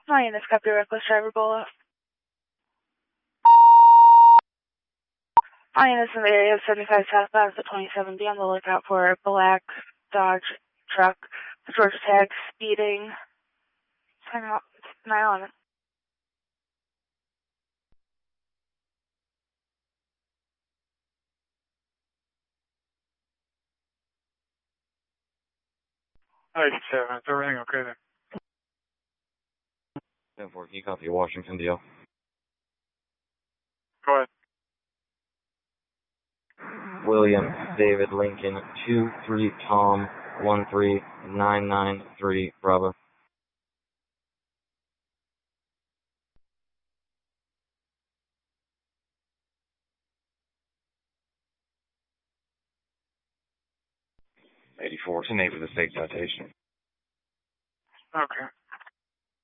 Lioness, copy reckless driver Bola. Lioness in the area of 75 southbound at 27. Be on the lookout for a black Dodge truck. The Georgia tag speeding. 911. Alright, 7. Is everything okay then? 10-4, can you copy Washington deal? Go ahead. William David Lincoln 23 Tom 13993 Bravo. '84 to name for the state citation. Okay.